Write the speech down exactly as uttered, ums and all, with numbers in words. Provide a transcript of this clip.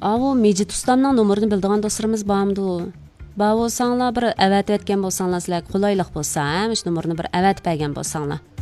Avo Mejit ustamning nomerini bildigan do'stlarimiz bormi? Ba bo'lsanglar bir avatib etgan bo'lsanglar sizlar qulaylik bo'lsa, ham shu nomerni bir avatib bergan bo'lsanglar.